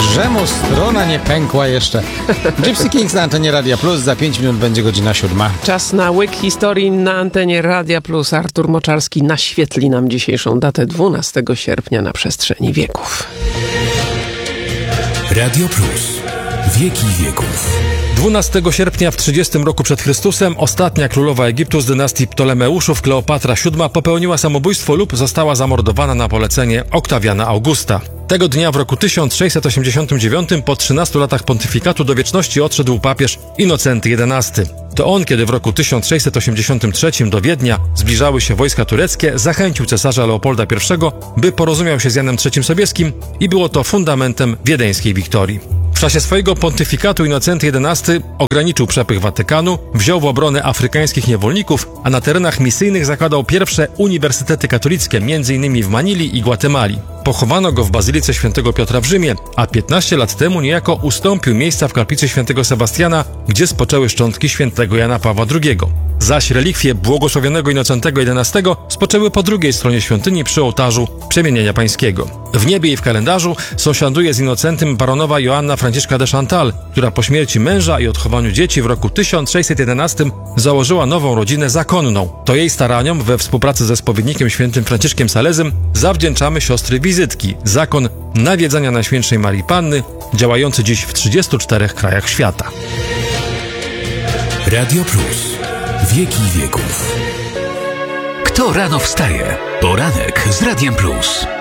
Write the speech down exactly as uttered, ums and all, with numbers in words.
że mu strona nie pękła jeszcze. Gypsy Kings na antenie Radia Plus. Za pięć minut będzie godzina siódma. Czas na łyk historii na antenie Radia Plus. Artur Moczarski naświetli nam dzisiejszą datę dwunastego sierpnia na przestrzeni wieków. Radio Plus. Wieki wieków. dwunastego sierpnia w trzydziestym roku przed Chrystusem ostatnia królowa Egiptu z dynastii Ptolemeuszów, Kleopatra siódma, popełniła samobójstwo lub została zamordowana na polecenie Oktawiana Augusta. Tego dnia w roku tysiąc sześćset osiemdziesiątym dziewiątym po trzynastu latach pontyfikatu do wieczności odszedł papież Innocenty jedenasty. To on, kiedy w roku tysiąc sześćset osiemdziesiątym trzecim do Wiednia zbliżały się wojska tureckie, zachęcił cesarza Leopolda pierwszego, by porozumiał się z Janem trzecim Sobieskim i było to fundamentem wiedeńskiej wiktorii. W czasie swojego pontyfikatu Innocenty jedenasty ograniczył przepych Watykanu, wziął w obronę afrykańskich niewolników, a na terenach misyjnych zakładał pierwsze uniwersytety katolickie, m.in. w Manili i Gwatemali. Pochowano go w Bazylice Świętego Piotra w Rzymie, a piętnaście lat temu niejako ustąpił miejsca w kaplicy Świętego Sebastiana, gdzie spoczęły szczątki Świętego Jana Pawła drugiego. Zaś relikwie błogosławionego Innocentego jedenastego spoczęły po drugiej stronie świątyni przy ołtarzu Przemienienia Pańskiego. W niebie i w kalendarzu sąsiaduje z Innocentym baronowa Joanna Franciszka de Chantal, która po śmierci męża i odchowaniu dzieci w roku tysiąc sześćset jedenastym założyła nową rodzinę zakonną. To jej staraniom we współpracy ze spowiednikiem świętym Franciszkiem Salezym zawdzięczamy siostry wizytki, zakon nawiedzania Najświętszej Marii Panny, działający dziś w trzydziestu czterech krajach świata. Radio Plus. Wieki wieków. Kto rano wstaje? Poranek z Radiem Plus.